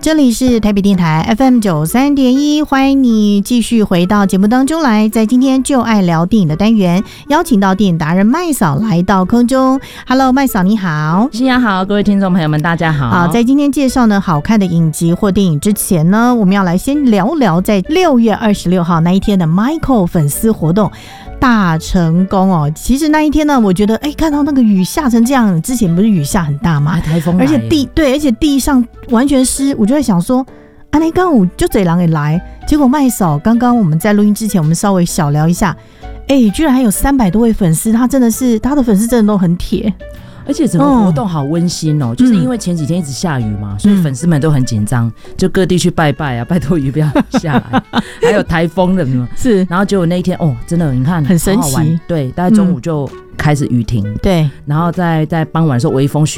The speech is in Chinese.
这里是台北电台 FM93.1， 欢迎你继续回到节目当中来。在今天就爱聊电影的单元，邀请到电影达人麦嫂来到空中。Hello， 麦嫂你好。 新阳好，各位听众朋友们大家好。 好，在今天介绍呢好看的影集或电影之前呢，我们要来先聊聊在6月26号那一天的 Michael 粉丝活动大成功哦。其实那一天呢，我觉得看到那个雨下成这样，之前不是雨下很大吗？ 台风来， 而且地上完全湿，我就在想说那刚我就这人也来，结果麦嫂刚刚我们在录音之前我们稍微小聊一下，居然还有300多位粉丝，他的粉丝真的都很铁， 而且整个活动好温馨哦，就是因为前几天一直下雨嘛，所以粉丝们都很紧张，就各地去拜拜啊，拜托雨不要下来，还有台风的是， 然后结果那一天真的你看很神奇， 好好玩，对，大概中午就开始雨停， 对， 然后在傍晚的时候微风徐